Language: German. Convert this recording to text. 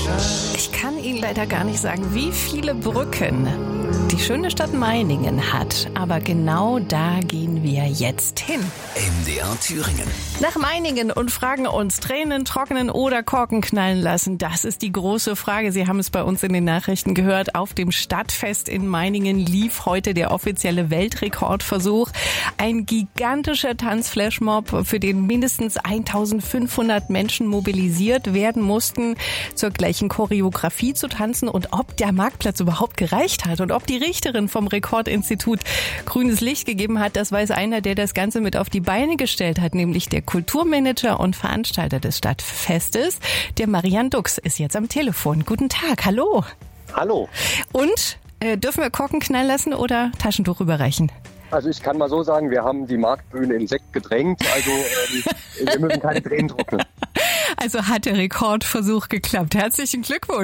Ich kann Ihnen leider gar nicht sagen, wie viele Brücken die schöne Stadt Meiningen hat. Aber genau da gehen wir jetzt hin. MDR Thüringen. Nach Meiningen und fragen uns, Tränen trocknen oder Korken knallen lassen? Das ist die große Frage. Sie haben es bei uns in den Nachrichten gehört. Auf dem Stadtfest in Meiningen lief heute der offizielle Weltrekordversuch. Ein gigantischer Tanzflashmob, für den mindestens 1500 Menschen mobilisiert werden mussten, zur gleichen Choreografie zu tanzen. Und ob der Marktplatz überhaupt gereicht hat und ob die Richterin vom Rekordinstitut grünes Licht gegeben hat, das weiß einer, der das Ganze mit auf die Beine gestellt hat, nämlich der Kulturmanager und Veranstalter des Stadtfestes. Der Marian Dux ist jetzt am Telefon. Guten Tag, hallo. Hallo. Und, dürfen wir Korken knallen lassen oder Taschentuch überreichen? Also ich kann mal so sagen, wir haben die Marktbühne in Sekt gedrängt, also wir müssen keine Tränen trocknen. Also hat der Rekordversuch geklappt. Herzlichen Glückwunsch.